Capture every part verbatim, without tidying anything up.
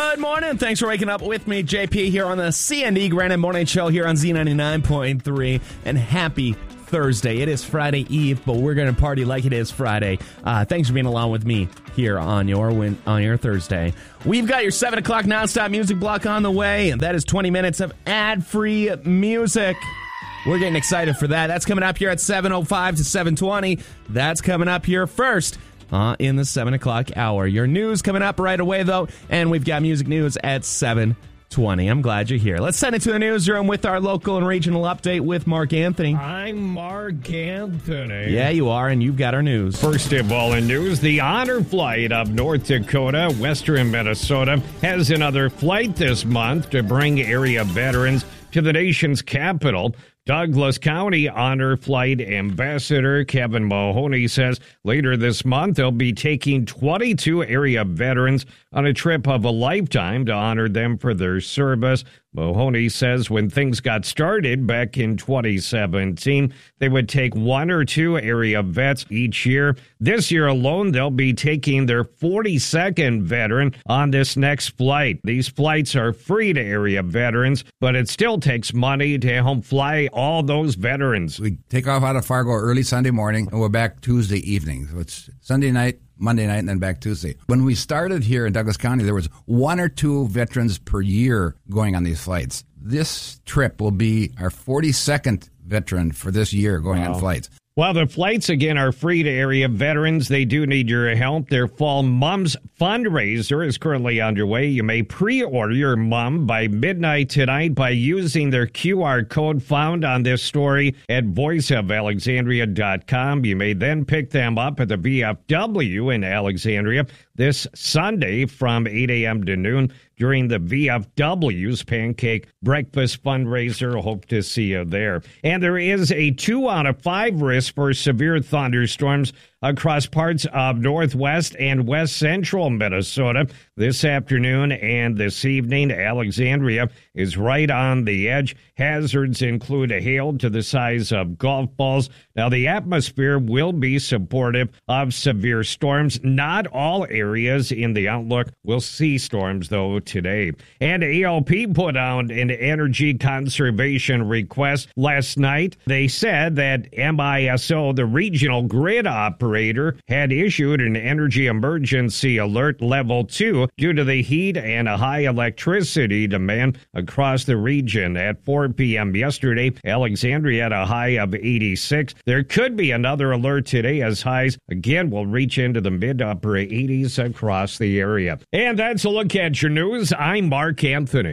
Good morning. Thanks for waking up with me, J P, here on the C and E Granite Morning Show here on Z ninety-nine point three. And happy Thursday. It is Friday Eve, but we're going to party like it is Friday. Uh, thanks for being along with me here on your win- on your Thursday. We've got your seven o'clock nonstop music block on the way, and that is twenty minutes of ad-free music. We're getting excited for that. That's coming up here at seven oh five to seven twenty. That's coming up here first. Uh, in the seven o'clock hour. Your news coming up right away, though, and we've got music news at seven twenty. I'm glad you're here. Let's send it to the newsroom with our local and regional update with Mark Anthony. I'm Mark Anthony. Yeah, you are, and you've got our news. First of all in news, the Honor Flight of North Dakota, Western Minnesota, has another flight this month to bring area veterans to the nation's capital. Douglas County Honor Flight Ambassador Kevin Mahoney says later this month they'll be taking twenty-two area veterans on a trip of a lifetime to honor them for their service. Mahoney says when things got started back in twenty seventeen, they would take one or two area vets each year. This year alone, they'll be taking their forty-second veteran on this next flight. These flights are free to area veterans, but it still takes money to help fly all those veterans. We take off out of Fargo early Sunday morning, and we're back Tuesday evening. So it's Sunday night, Monday night, and then back Tuesday. When we started here in Douglas County, there was one or two veterans per year going on these flights. This trip will be our forty-second veteran for this year going wow. on flights. While the flights, again, are free to area veterans, they do need your help. Their Fall Mums fundraiser is currently underway. You may pre-order your mum by midnight tonight by using their Q R code found on this story at voice of alexandria dot com. You may then pick them up at the V F W in Alexandria this Sunday from eight a.m. to noon during the V F W's Pancake Breakfast fundraiser. Hope to see you there. And there is a two out of five risk for severe thunderstorms across parts of northwest and west central Minnesota this afternoon and this evening. Alexandria is right on the edge. Hazards include a hail to the size of golf balls. Now, the atmosphere will be supportive of severe storms. Not all areas in the outlook will see storms, though, today. And A L P put out an energy conservation request last night. They said that M I S O, the regional grid operator, had issued an energy emergency alert level two due to the heat and a high electricity demand across the region. At four p.m. yesterday, Alexandria had a high of eighty-six. There could be another alert today as highs, again, will reach into the mid-upper eighties across the area. And that's a look at your news. I'm Mark Anthony.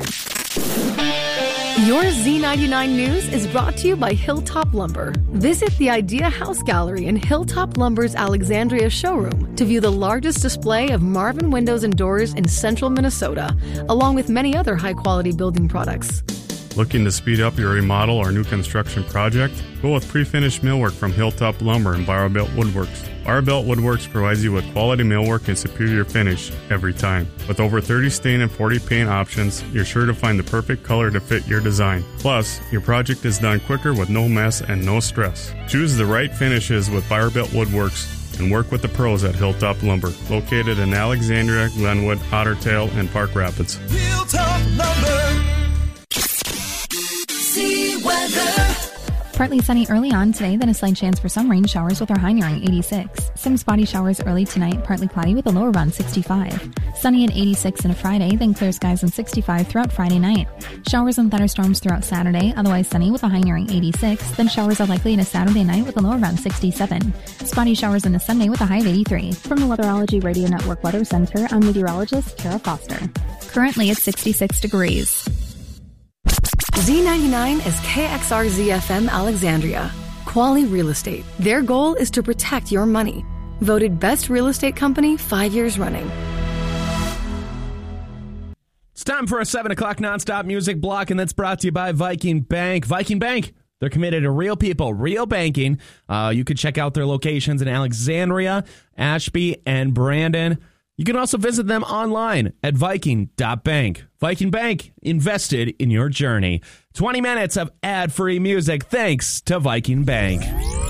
Your Z ninety-nine News is brought to you by Hilltop Lumber. Visit the Idea House Gallery in Hilltop Lumber's Alexandria showroom to view the largest display of Marvin windows and doors in central Minnesota, along with many other high-quality building products. Looking to speed up your remodel or new construction project? Go with pre-finished millwork from Hilltop Lumber and Barrowbelt Woodworks. Barrowbelt Woodworks provides you with quality millwork and superior finish every time. With over thirty stain and forty paint options, you're sure to find the perfect color to fit your design. Plus, your project is done quicker with no mess and no stress. Choose the right finishes with Barrowbelt Woodworks and work with the pros at Hilltop Lumber, located in Alexandria, Glenwood, Otter Tail, and Park Rapids. Hilltop Lumber. See weather. Partly sunny early on today, then a slight chance for some rain showers with our high nearing eighty-six. Some spotty showers early tonight, partly cloudy with a low around sixty-five. Sunny at eighty-six on a Friday, then clear skies on sixty-five throughout Friday night. Showers and thunderstorms throughout Saturday, otherwise sunny with a high nearing eighty-six. Then showers are likely in a Saturday night with a low around sixty-seven. Spotty showers on a Sunday with a high of eighty-three. From the Weatherology Radio Network Weather Center, I'm meteorologist Kara Foster. Currently at sixty-six degrees. Z ninety-nine is K X R Z F M Alexandria. Quality Real Estate. Their goal is to protect your money. Voted best real estate company five years running. It's time for a seven o'clock nonstop music block, and that's brought to you by Viking Bank. Viking Bank, they're committed to real people, real banking. Uh, you can check out their locations in Alexandria, Ashby, and Brandon. You can also visit them online at viking dot bank. Viking Bank, invested in your journey. twenty minutes of ad-free music thanks to Viking Bank.